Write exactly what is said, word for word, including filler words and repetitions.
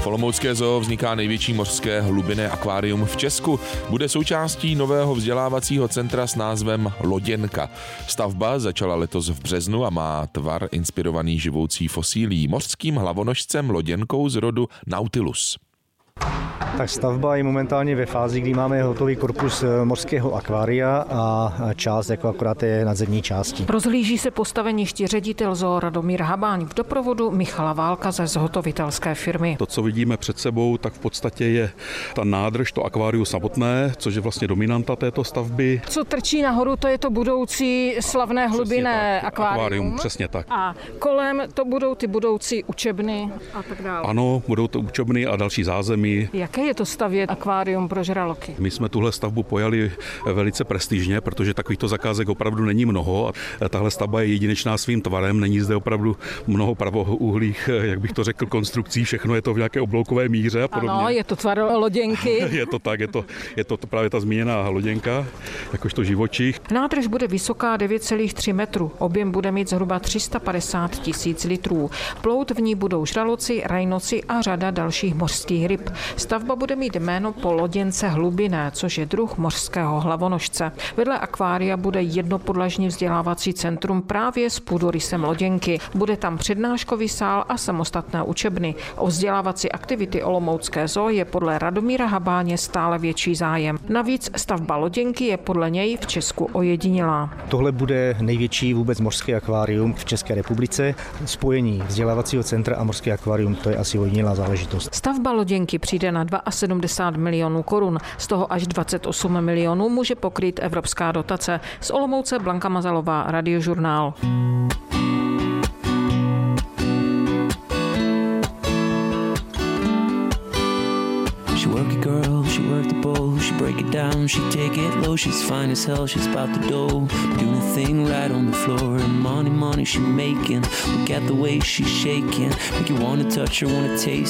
V olomoucké zoo vzniká největší mořské hlubinné akvárium v Česku. Bude součástí nového vzdělávacího centra s názvem Loděnka. Stavba začala letos v březnu a má tvar inspirovaný živoucí fosílí mořským hlavonožcem loděnkou z rodu Nautilus. Tak stavba je momentálně ve fázi, kdy máme hotový korpus mořského akvária a část jako akorát je nadzemní části. Rozhlíží se po staveništi ředitel zoo Radomír Habáň v doprovodu Michala Válka ze zhotovitelské firmy. To, co vidíme před sebou, tak v podstatě je ta nádrž, to akvárium samotné, což je vlastně dominanta této stavby. Co trčí nahoru, to je to budoucí slavné hlubinné akvárium. akvárium. Přesně tak. A kolem to budou ty budoucí učebny a tak dále. Ano, budou to učebny a další zázemí. Jaké je to stavět akvárium pro žraloky? My jsme tuhle stavbu pojali velice prestižně, protože takovýchto zakázek opravdu není mnoho a tahle stavba je jedinečná svým tvarem, není zde opravdu mnoho pravouhlých, jak bych to řekl, konstrukcí, všechno je to v nějaké obloukové míře a podobně. Ano, je to tvar loděnky. Je to tak, je to, je to právě ta zmíněná loděnka, jakožto živočich. Nádrž bude vysoká devět celá tři metru, objem bude mít zhruba tři sta padesát tisíc litrů. Plout v ní budou žraloci, rajnoci a řada dalších mořských ryb. Stavba bude mít jméno po loděnce hlubinné, což je druh mořského hlavonožce. Vedle akvária bude jednopodlažní vzdělávací centrum právě s půdorysem loděnky. Bude tam přednáškový sál a samostatné učebny. O vzdělávací aktivity olomoucké zoo je podle Radomíra Habáně stále větší zájem. Navíc stavba loděnky je podle něj v Česku ojedinělá. Tohle bude největší vůbec mořské akvárium v České republice. Spojení vzdělávacího centra a mořské akvárium, to je asi ojedinělá záležitost. Stavba loděnky přijde na sedmdesát dva milionů korun. Z toho až dvacet osm milionů může pokrýt evropská dotace. Z Olomouce Blanka Mazalová, Radiožurnál. She work it, girl, she work the bowl, she break it down, she take it low, she's fine as hell, she's about to dough, doing the thing right on the floor, and money, money she making, look at the way she's shaking, make you wanna touch her, wanna taste